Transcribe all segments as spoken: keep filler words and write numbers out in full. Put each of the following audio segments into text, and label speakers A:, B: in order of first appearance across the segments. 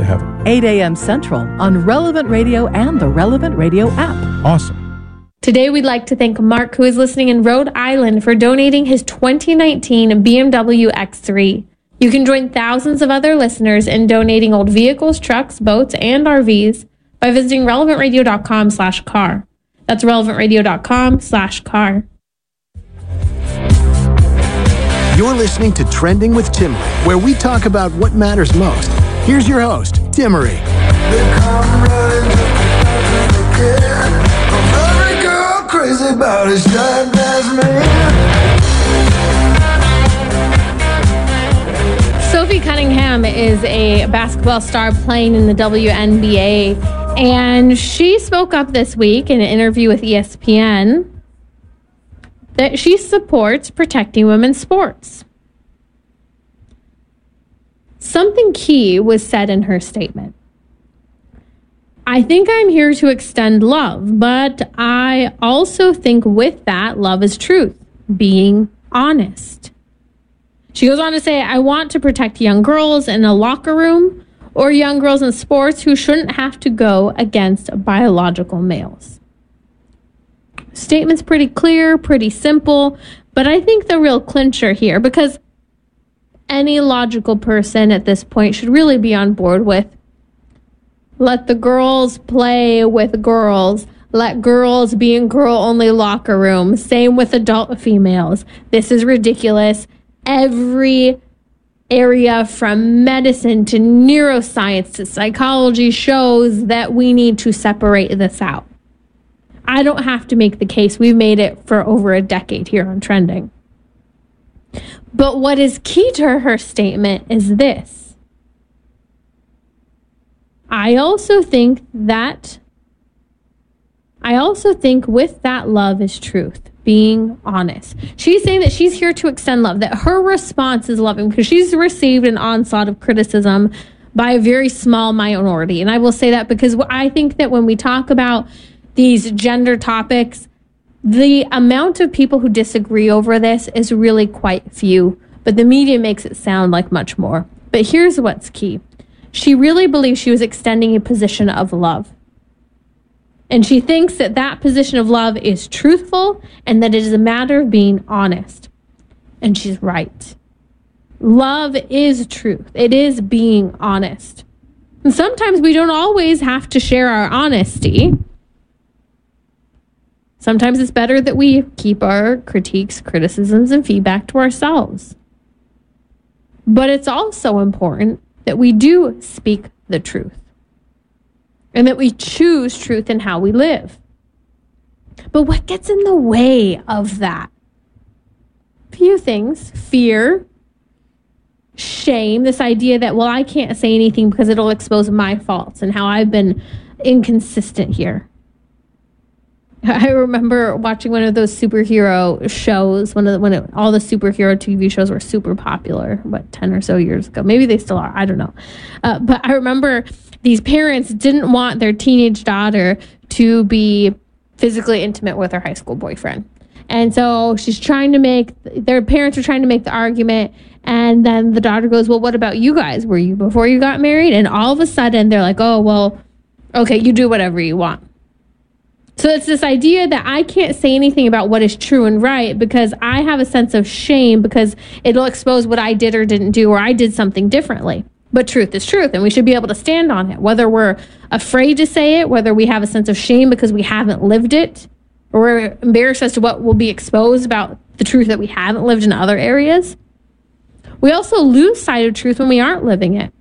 A: to heaven.
B: eight a.m. Central on Relevant Radio and the Relevant Radio app.
A: Awesome.
C: Today, we'd like to thank Mark, who is listening in Rhode Island, for donating his twenty nineteen B M W X three. You can join thousands of other listeners in donating old vehicles, trucks, boats, and R Vs by visiting relevantradio.com slash car. That's relevantradio.com slash car.
D: You're listening to Trending with Timmery, where we talk about what matters most. Here's your host, Timmery.
E: Crazy about his
C: Sophie Cunningham is a basketball star playing in the W N B A, and she spoke up this week in an interview with E S P N that she supports protecting women's sports. Something key was said in her statement. I think I'm here to extend love, but I also think with that, love is truth, being honest. She goes on to say, I want to protect young girls in a locker room or young girls in sports who shouldn't have to go against biological males. Statement's pretty clear, pretty simple, but I think the real clincher here, because any logical person at this point should really be on board with let the girls play with girls. Let girls be in girl-only locker rooms. Same with adult females. This is ridiculous. Every area from medicine to neuroscience to psychology shows that we need to separate this out. I don't have to make the case. We've made it for over a decade here on Trending. But what is key to her statement is this. I also think that, I also think with that love is truth, being honest. She's saying that she's here to extend love, that her response is loving because she's received an onslaught of criticism by a very small minority. And I will say that because I think that when we talk about these gender topics, the amount of people who disagree over this is really quite few, but the media makes it sound like much more. But here's what's key. She really believes she was extending a position of love. And she thinks that that position of love is truthful and that it is a matter of being honest. And she's right. Love is truth. It is being honest. And sometimes we don't always have to share our honesty. Sometimes it's better that we keep our critiques, criticisms, and feedback to ourselves. But it's also important that we do speak the truth and that we choose truth in how we live. But what gets in the way of that? Few things. Fear, shame, this idea that, well, I can't say anything because it'll expose my faults and how I've been inconsistent here. I remember watching one of those superhero shows, one of the, when it, all the superhero T V shows were super popular, what, ten or so years ago. Maybe they still are. I don't know. Uh, but I remember these parents didn't want their teenage daughter to be physically intimate with her high school boyfriend. And so she's trying to make, their parents are trying to make the argument. And then the daughter goes, well, what about you guys? Were you before you got married? And all of a sudden they're like, oh, well, okay, you do whatever you want. So it's this idea that I can't say anything about what is true and right because I have a sense of shame because it'll expose what I did or didn't do or I did something differently. But truth is truth, and we should be able to stand on it, whether we're afraid to say it, whether we have a sense of shame because we haven't lived it, or we're embarrassed as to what will be exposed about the truth that we haven't lived in other areas. We also lose sight of truth when we aren't living it.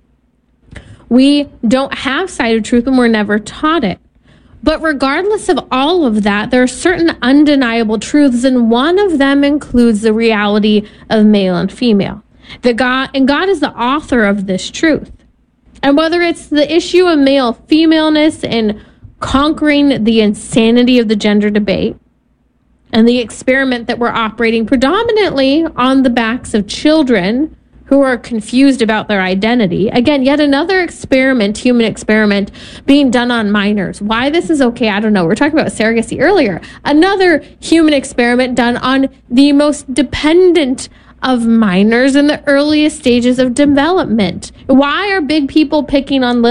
C: We don't have sight of truth when we're never taught it. But regardless of all of that, there are certain undeniable truths, and one of them includes the reality of male and female. The God, and God is the author of this truth. And whether it's the issue of male femaleness and conquering the insanity of the gender debate, and the experiment that we're operating predominantly on the backs of children who are confused about their identity. Again, yet another experiment, human experiment, being done on minors. Why this is okay, I don't know. We were talking about surrogacy earlier. Another human experiment done on the most dependent of minors in the earliest stages of development. Why are big people picking on little